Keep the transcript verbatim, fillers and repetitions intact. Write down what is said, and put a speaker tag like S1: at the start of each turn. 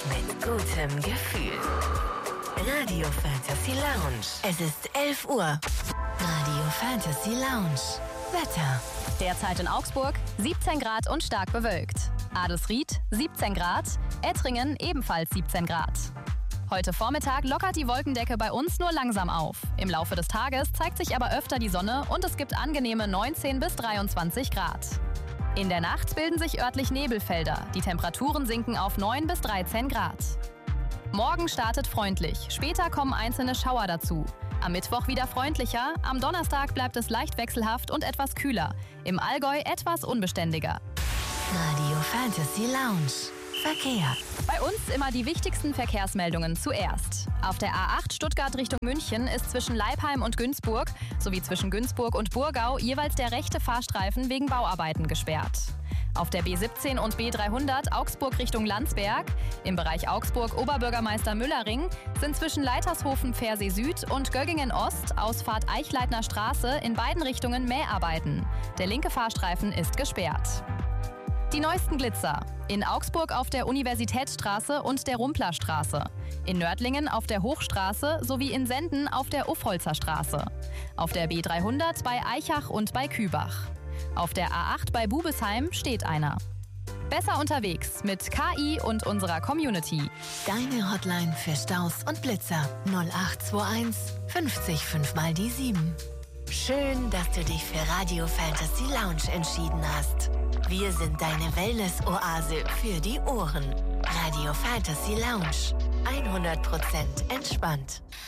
S1: mit gutem Gefühl. Radio Fantasy Lounge. Es ist elf Uhr. Radio Fantasy Lounge. Wetter.
S2: Derzeit in Augsburg siebzehn Grad und stark bewölkt. Adelsried siebzehn Grad, Ettringen ebenfalls siebzehn Grad. Heute Vormittag lockert die Wolkendecke bei uns nur langsam auf. Im Laufe des Tages zeigt sich aber öfter die Sonne und es gibt angenehme neunzehn bis dreiundzwanzig Grad. In der Nacht bilden sich örtlich Nebelfelder. Die Temperaturen sinken auf neun bis dreizehn Grad. Morgen startet freundlich, später kommen einzelne Schauer dazu. Am Mittwoch wieder freundlicher, am Donnerstag bleibt es leicht wechselhaft und etwas kühler. Im Allgäu etwas unbeständiger.
S1: Radio Fantasy Lounge. Verkehr.
S2: Bei uns immer die wichtigsten Verkehrsmeldungen zuerst. Auf der A acht Stuttgart Richtung München ist zwischen Leipheim und Günzburg sowie zwischen Günzburg und Burgau jeweils der rechte Fahrstreifen wegen Bauarbeiten gesperrt. Auf der B siebzehn und B dreihundert Augsburg Richtung Landsberg, im Bereich Augsburg-Oberbürgermeister Müllering, sind zwischen Leitershofen-Pfersee Süd und Göggingen Ost Ausfahrt Eichleitner Straße in beiden Richtungen Mäharbeiten. Der linke Fahrstreifen ist gesperrt. Die neuesten Glitzer. In Augsburg auf der Universitätsstraße und der Rumplerstraße. In Nördlingen auf der Hochstraße sowie in Senden auf der Uffholzer Straße. Auf der B dreihundert bei Eichach und bei Kübach. Auf der A acht bei Bubesheim steht einer. Besser unterwegs mit K I und unserer Community.
S1: Deine Hotline für Staus und Blitzer null acht zwei eins fünfzig fünf mal die sieben. Schön, dass du dich für Radio Fantasy Lounge entschieden hast. Wir sind deine Wellness-Oase für die Ohren. Radio Fantasy Lounge. hundert Prozent entspannt.